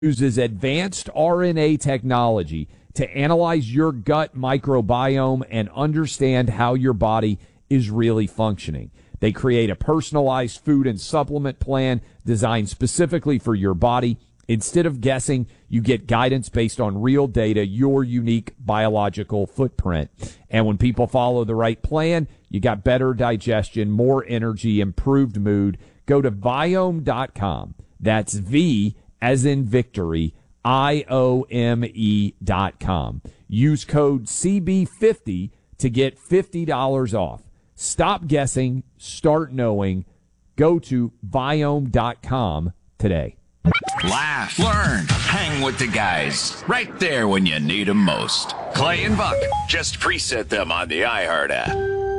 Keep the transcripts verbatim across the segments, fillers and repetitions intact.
uses advanced R N A technology to analyze your gut microbiome and understand how your body is really functioning. They create a personalized food and supplement plan designed specifically for your body. Instead of guessing, you get guidance based on real data, your unique biological footprint. And when people follow the right plan, you got better digestion, more energy, improved mood. Go to Viome dot com. That's V as in victory, I O M E dot com. Use code C B fifty to get fifty dollars off. Stop guessing, start knowing. Go to Viome dot com today. Laugh, learn, hang with the guys. Right there when you need them most. Clay and Buck. Just preset them on the iHeart app.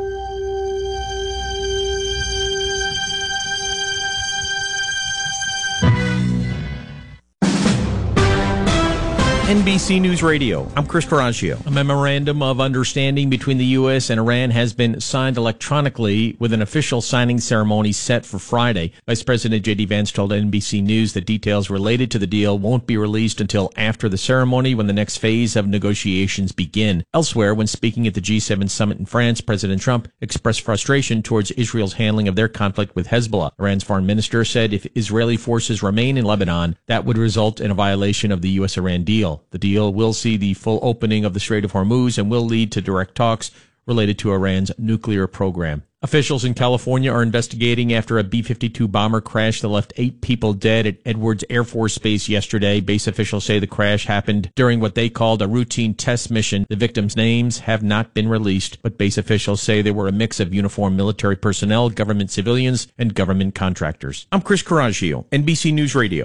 N B C News Radio. I'm Chris Coraggio. A memorandum of understanding between the U S and Iran has been signed electronically with an official signing ceremony set for Friday. Vice President J D Vance told N B C News that details related to the deal won't be released until after the ceremony, when the next phase of negotiations begin. Elsewhere, when speaking at the G seven summit in France, President Trump expressed frustration towards Israel's handling of their conflict with Hezbollah. Iran's foreign minister said if Israeli forces remain in Lebanon, that would result in a violation of the U S Iran deal. The deal will see the full opening of the Strait of Hormuz and will lead to direct talks related to Iran's nuclear program. Officials in California are investigating after a B fifty-two bomber crash that left eight people dead at Edwards Air Force Base yesterday. Base officials say the crash happened during what they called a routine test mission. The victims' names have not been released, but base officials say they were a mix of uniformed military personnel, government civilians, and government contractors. I'm Chris Coraggio, N B C News Radio.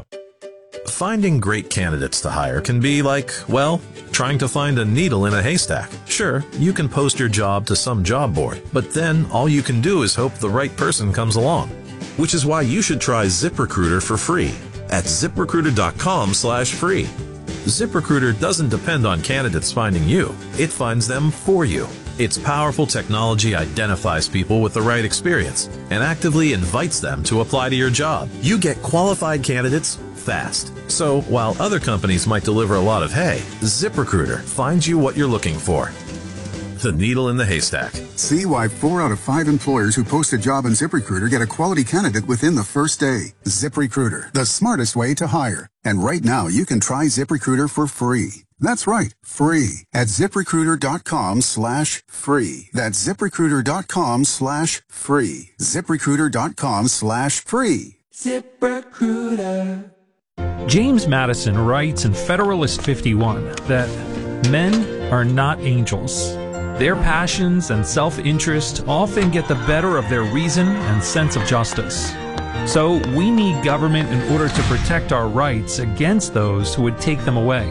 Finding great candidates to hire can be like, well, trying to find a needle in a haystack. Sure, you can post your job to some job board, but then all you can do is hope the right person comes along. Which is why you should try ZipRecruiter for free at ZipRecruiter.com slash free. ZipRecruiter doesn't depend on candidates finding you. It finds them for you. Its powerful technology identifies people with the right experience and actively invites them to apply to your job. You get qualified candidates fast. So while other companies might deliver a lot of hay, ZipRecruiter finds you what you're looking for. The needle in the haystack. See why four out of five employers who post a job on ZipRecruiter get a quality candidate within the first day. ZipRecruiter, the smartest way to hire. And right now, you can try ZipRecruiter for free. That's right, free at ZipRecruiter.com slash free. That's ZipRecruiter.com slash free. ZipRecruiter.com slash free. ZipRecruiter. James Madison writes in Federalist fifty-one that men are not angels. Their passions and self-interest often get the better of their reason and sense of justice. So we need government in order to protect our rights against those who would take them away.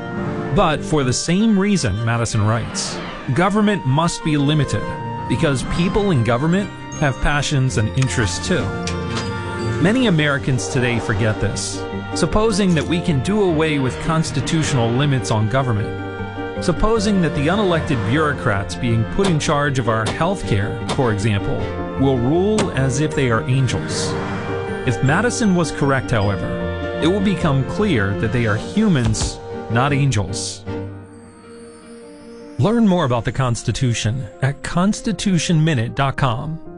But for the same reason, Madison writes, government must be limited because people in government have passions and interests too. Many Americans today forget this. Supposing that we can do away with constitutional limits on government, supposing that the unelected bureaucrats being put in charge of our health care, for example, will rule as if they are angels. If Madison was correct, however, it will become clear that they are humans, not angels. Learn more about the Constitution at constitution minute dot com.